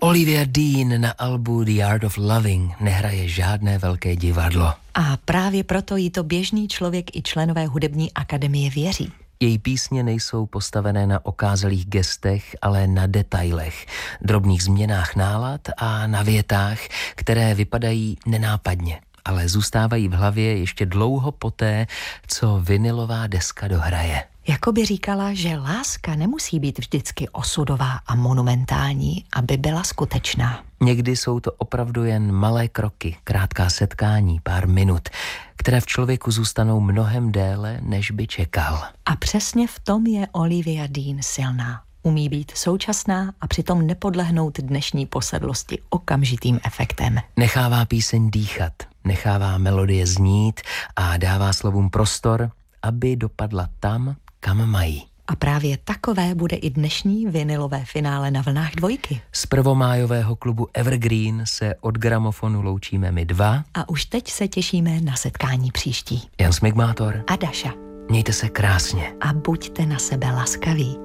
Olivia Dean na albu The Art of Loving nehraje žádné velké divadlo. A právě proto jí to běžný člověk i členové hudební akademie věří. Její písně nejsou postavené na okázalých gestech, ale na detailech, drobných změnách nálad a na větách, které vypadají nenápadně, ale zůstávají v hlavě ještě dlouho poté, co vinylová deska dohraje. Jakoby říkala, že láska nemusí být vždycky osudová a monumentální, aby byla skutečná. Někdy jsou to opravdu jen malé kroky, krátká setkání, pár minut, které v člověku zůstanou mnohem déle, než by čekal. A přesně v tom je Olivia Dean silná. Umí být současná a přitom nepodlehnout dnešní posedlosti okamžitým efektem. Nechává píseň dýchat, nechává melodie znít a dává slovům prostor, aby dopadla tam, kam mají. A právě takové bude i dnešní vinylové finále na vlnách Dvojky. Z prvomájového klubu Evergreen se od gramofonu loučíme my dva. A už teď se těšíme na setkání příští. Jan Smigmátor a Daša. Mějte se krásně. A buďte na sebe laskaví.